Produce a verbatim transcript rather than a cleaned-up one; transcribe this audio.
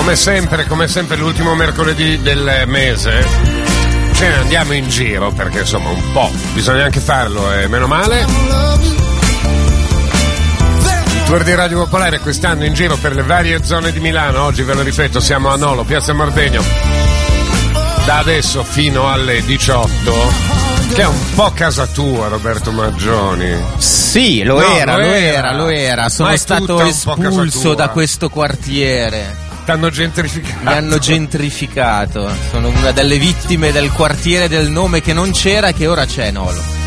come sempre, come sempre l'ultimo mercoledì del mese ce ne andiamo in giro, perché insomma un po' bisogna anche farlo, e meno male. Il tour di Radio Popolare quest'anno in giro per le varie zone di Milano. Oggi ve lo ripeto, siamo a Nolo, Piazza Mordegno, da adesso fino alle diciotto, che è un po' casa tua, Roberto Maggioni. Sì, lo, no, era, lo lo era, era, lo era. Sono stato espulso da questo quartiere. T'hanno gentrificato. Mi hanno gentrificato. Sono una delle vittime del quartiere del nome che non c'era e che ora c'è, Nolo.